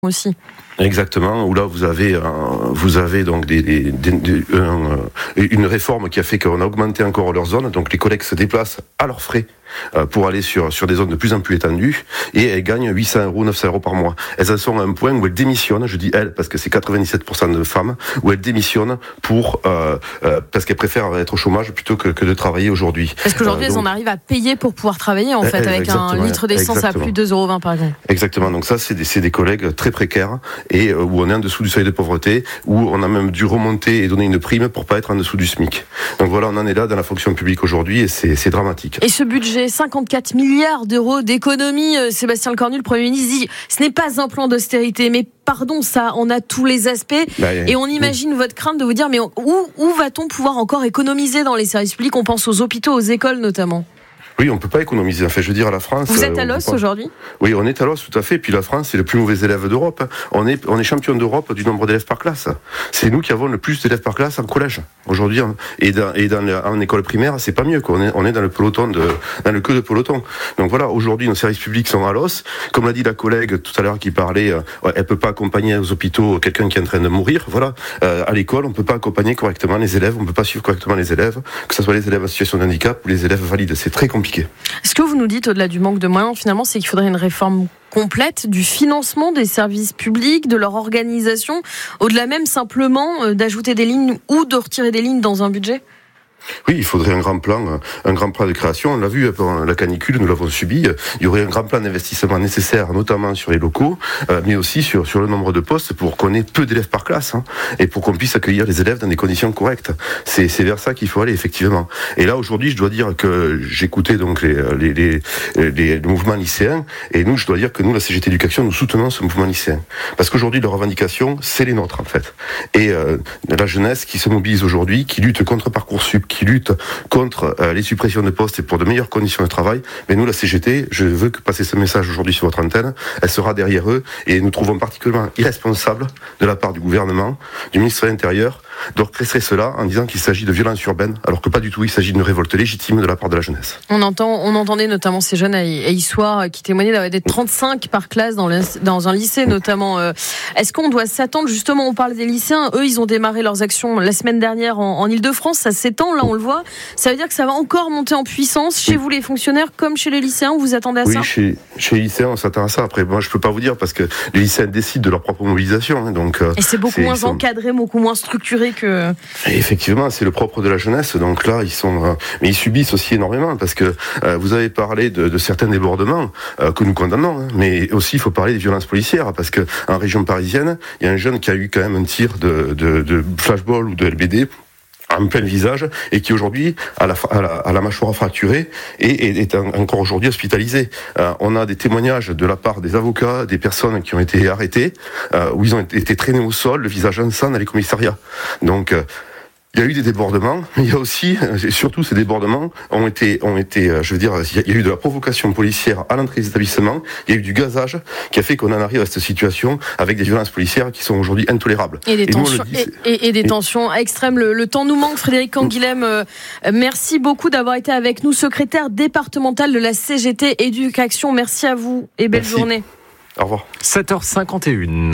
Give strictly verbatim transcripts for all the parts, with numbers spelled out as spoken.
aussi. Exactement, où là vous avez, euh, vous avez donc des, des, des, des, euh, une réforme qui a fait qu'on a augmenté encore leurs zones, donc les collègues se déplacent à leurs frais euh, pour aller sur, sur des zones de plus en plus étendues, et elles gagnent huit cents euros, neuf cents euros par mois. Elles en sont à un point où elles démissionnent, je dis elles parce que c'est quatre-vingt-dix-sept pour cent de femmes, où elles démissionnent pour, euh, euh, parce qu'elles préfèrent être au chômage plutôt que, que de travailler aujourd'hui. Parce qu'aujourd'hui euh, donc, elles en arrivent à payer pour pouvoir travailler en fait, euh, avec un litre d'essence exactement. À plus de deux euros vingt par exemple. Exactement, donc ça c'est des, c'est des collègues très précaires, et euh, où on est en dessous du seuil de pauvreté, où on a même dû remonter et donner une prime pour pas être en dessous du SMIC. Donc voilà, on en est là dans la fonction publique aujourd'hui, et c'est, c'est dramatique. Et ce budget, cinquante-quatre milliards d'euros d'économie, euh, Sébastien Lecornu, le Premier ministre, dit ce n'est pas un plan d'austérité, mais pardon, ça, on a tous les aspects, bah, et on imagine oui. votre crainte de vous dire, mais où, où va-t-on pouvoir encore économiser dans les services publics? On pense aux hôpitaux, aux écoles notamment. Oui, on ne peut pas économiser. En fait, je veux dire, à la France... Vous êtes à l'os pas... aujourd'hui ? Oui, on est à l'os, tout à fait. Puis la France, c'est le plus mauvais élève d'Europe. On est, on est champion d'Europe du nombre d'élèves par classe. C'est nous qui avons le plus d'élèves par classe en collège, aujourd'hui. Et dans, et dans la, en école primaire, c'est pas mieux, quoi. On est, on est dans le peloton, de, dans le queue de peloton. Donc voilà, aujourd'hui, nos services publics sont à l'os. Comme l'a dit la collègue tout à l'heure qui parlait, euh, elle peut pas accompagner aux hôpitaux quelqu'un qui est en train de mourir. Voilà. Euh, à l'école, on peut pas accompagner correctement les élèves, on peut pas suivre correctement les élèves, que ce soit les élèves en situation de handicap ou les élèves valides. C'est très compliqué. Est-ce que vous nous dites, au-delà du manque de moyens, finalement, c'est qu'il faudrait une réforme complète du financement des services publics, de leur organisation, au-delà même simplement euh, d'ajouter des lignes ou de retirer des lignes dans un budget ? Oui, il faudrait un grand plan, un grand plan de création. On l'a vu pendant la canicule, nous l'avons subi. Il y aurait un grand plan d'investissement nécessaire, notamment sur les locaux, euh, mais aussi sur sur le nombre de postes pour qu'on ait peu d'élèves par classe, hein, et pour qu'on puisse accueillir les élèves dans des conditions correctes. C'est c'est vers ça qu'il faut aller effectivement. Et là aujourd'hui, je dois dire que j'écoutais donc les les les, les le mouvement lycéen, et nous, je dois dire que nous, la C G T Éducation, nous soutenons ce mouvement lycéen, parce qu'aujourd'hui, leurs revendications, c'est les nôtres en fait. Et euh, la jeunesse qui se mobilise aujourd'hui, qui lutte contre Parcoursup, qui lutte contre euh, les suppressions de postes et pour de meilleures conditions de travail, mais nous, la C G T, je veux que passer ce message aujourd'hui sur votre antenne, elle sera derrière eux, et nous trouvons particulièrement irresponsable de la part du gouvernement, du ministre de l'Intérieur, d'orchestrer cela en disant qu'il s'agit de violences urbaines, alors que pas du tout, il s'agit d'une révolte légitime de la part de la jeunesse. On entend, on entendait notamment ces jeunes à Issoire qui témoignaient d'avoir d'être trente-cinq par classe dans, le, dans un lycée notamment. Est-ce qu'on doit s'attendre, justement, on parle des lycéens, eux ils ont démarré leurs actions la semaine dernière en, en Ile-de-France, ça s'étend, là on le voit, ça veut dire que ça va encore monter en puissance chez oui. vous les fonctionnaires comme chez les lycéens, vous vous attendez à oui, ça? Oui, chez, chez les lycéens on s'attend à ça. Après moi je peux pas vous dire parce que les lycéens décident de leur propre mobilisation, hein, donc, et c'est beaucoup c'est, moins encadré, sont... beaucoup moins structuré que... Et effectivement, c'est le propre de la jeunesse, donc là ils sont, euh, mais ils subissent aussi énormément parce que euh, vous avez parlé de, de certains débordements euh, que nous condamnons, hein, mais aussi il faut parler des violences policières parce que en région parisienne, il y a un jeune qui a eu quand même un tir de, de, de flashball ou de L B D en plein visage et qui aujourd'hui a la, a la, a la mâchoire fracturée et, et est encore aujourd'hui hospitalisé. Euh, on a des témoignages de la part des avocats, des personnes qui ont été arrêtées, euh, où ils ont été traînés au sol, le visage en sang dans les commissariats. Donc euh, il y a eu des débordements, mais il y a aussi, et surtout ces débordements ont été, ont été, je veux dire, il y a eu de la provocation policière à l'entrée des établissements, il y a eu du gazage qui a fait qu'on en arrive à cette situation avec des violences policières qui sont aujourd'hui intolérables. Et des, et tensions, dit, et, et, et des et... tensions extrêmes. Le, le temps nous manque. Frédéric Canguilhem, euh, merci beaucoup d'avoir été avec nous, secrétaire départemental de la C G T Éducation. Merci à vous et belle merci. Journée. Au revoir. sept heures cinquante et une.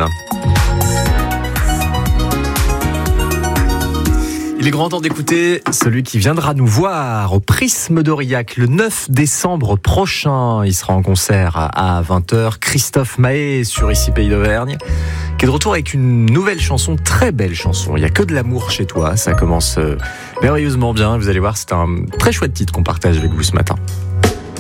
Il est grand temps d'écouter celui qui viendra nous voir au Prisme d'Aurillac le neuf décembre prochain. Il sera en concert à vingt heures. Christophe Mahé sur Ici Pays d'Auvergne, qui est de retour avec une nouvelle chanson, très belle chanson. Il n'y a que de l'amour chez toi. Ça commence merveilleusement bien. Vous allez voir, c'est un très chouette titre qu'on partage avec vous ce matin.